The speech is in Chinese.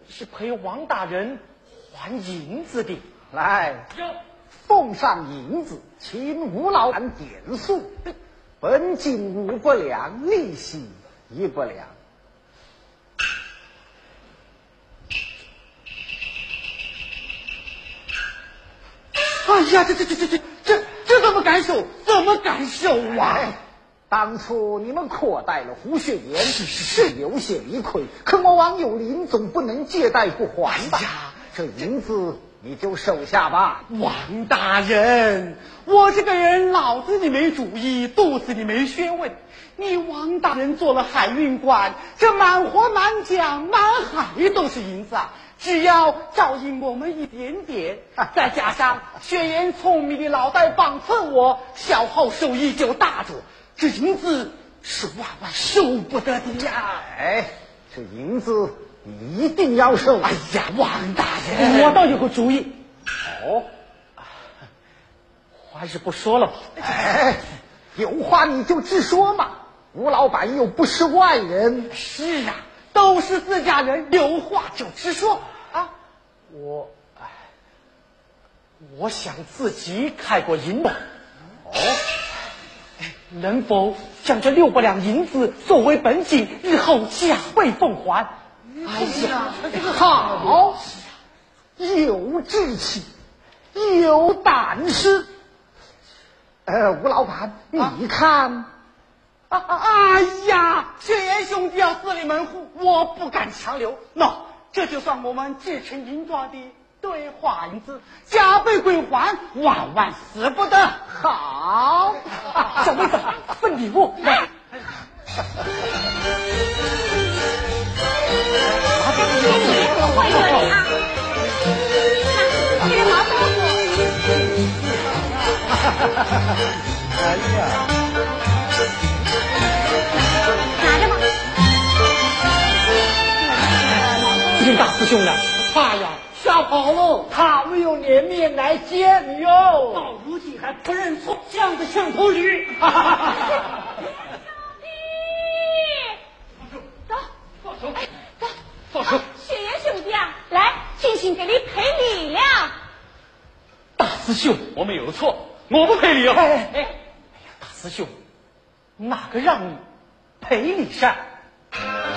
是陪王大人还银子的。 来，奉上银子，请吴老板点数。本金5不两，利息1不两。 哎呀，这怎么敢收？怎么敢收啊？ 当初你们扩待了胡雪岩，是有些理亏，可我王有林总不能借贷不还吧？这银子你就收下吧。 王大人，我这个人脑子里没主意，肚子里没学问。你王大人做了海运官，这满河满江满海都是银子啊！只要照应我们一点点，再加上雪岩聪明的脑袋帮衬我，消耗收益就大着。这银子是万万收不得的呀！ 这银子你一定要收。 哎呀，王大人，我倒有个主意。还是不说了吧。 有话你就直说嘛。吴老板又不是外人。 是啊，都是自家人，有话就直说啊。我想自己开个银楼。能否将这600两银子作为本金，日后加倍奉还？哎呀， 好，有志气，有胆识。吴老板，你看。 哎呀，雪岩兄弟要自立门户，我不敢强留。这就算我们制成银状的兑换银子，加倍归还，万万死不得。 好， 小妹子分礼物来。 换一个人啊！这个毛豆腐。 哎呀， 拿着吧。 听大师兄了，他呀吓跑了，他没有脸面来见你哟。到如今还不认错，像个墙头驴。 走， 放手！ 哎，走， 放手！ 雪岩兄弟啊，来，星星给你赔礼了。 大师兄，我没有错，我不赔礼哦。哎呀，大师兄，哪个让你赔礼噻？